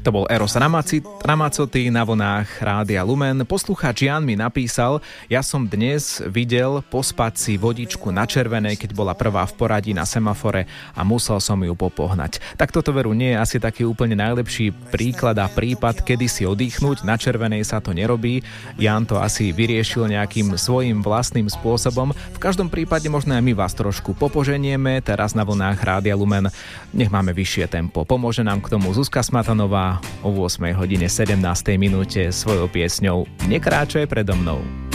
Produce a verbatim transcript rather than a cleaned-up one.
To bol Eros Ramazzotti na vlnách Rádia Lumen. Poslucháč Jan mi napísal: ja som dnes videl pospať si vodičku na červenej, keď bola prvá v poradí na semafore a musel som ju popohnať. Tak toto veru nie je asi taký úplne najlepší príklad a prípad, kedy si oddychnúť. Na červenej sa to nerobí. Jan to asi vyriešil nejakým svojím vlastným spôsobom. V každom prípade možno aj my vás trošku popoženieme teraz na vlnách Rádia Lumen. Nech máme vyššie tempo. Pomôže nám k tomu Zuzka Smatanová o ôsmej hodine sedemnástej minúte svojou piesňou Nekráčaj predo mnou.